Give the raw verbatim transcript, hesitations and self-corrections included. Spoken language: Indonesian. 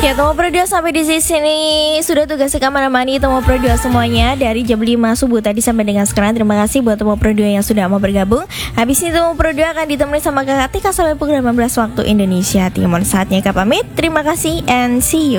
Ya, Tomo Pro dua sampai di sini sudah tugas kemana-mana Tomo Pro dua semuanya dari jam lima subuh tadi sampai dengan sekarang. Terima kasih buat Tomo Pro dua yang sudah mau bergabung. Habis ini Tomo Pro dua akan ditemani sama Kakak Tika sampai pukul delapan belas waktu Indonesia Timur. Saatnya Kak pamit. Terima kasih and see you.